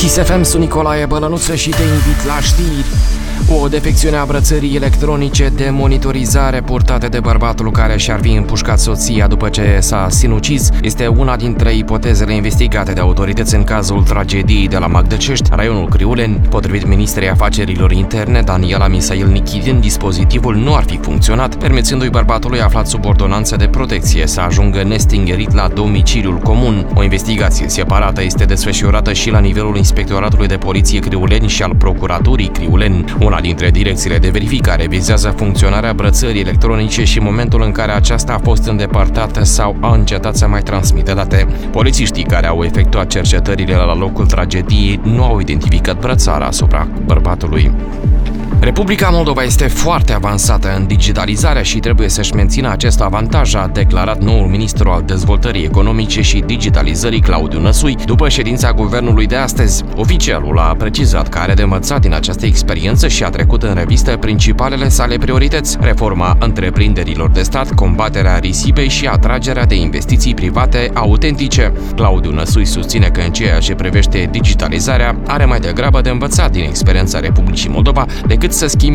Kiss FM, sunt Nicolae Bălănuță și te invit la știri. O defecțiune a brățării electronice de monitorizare purtate de bărbatul care și-ar fi împușcat soția după ce s-a sinucis este una dintre ipotezele investigate de autorități în cazul tragediei de la Magdăcești, raionul Criuleni. Potrivit ministrei afacerilor interne, Daniela Misail Nichidin, dispozitivul nu ar fi funcționat, permițându-i bărbatului aflat sub ordonanță de protecție să ajungă nestingerit la domiciliul comun. O investigație separată este desfășurată și la nivelul Inspectoratului de Poliție Criuleni și al Procuraturii Criuleni. Una dintre direcțiile de verificare vizează funcționarea brățării electronice și momentul în care aceasta a fost îndepărtată sau a încetat să mai transmită date. Polițiștii care au efectuat cercetările la locul tragediei nu au identificat brățara asupra bărbatului. Republica Moldova este foarte avansată în digitalizarea și trebuie să-și mențină acest avantaj, a declarat noul ministru al dezvoltării economice și digitalizării, Claudiu Năsui, după ședința guvernului de astăzi. Oficialul a precizat că are de învățat din această experiență și a trecut în revistă principalele sale priorități: reforma întreprinderilor de stat, combaterea risipei și atragerea de investiții private autentice. Claudiu Năsui susține că în ceea ce privește digitalizarea are mai degrabă de învățat din experiența Republicii Moldova decât să schimbe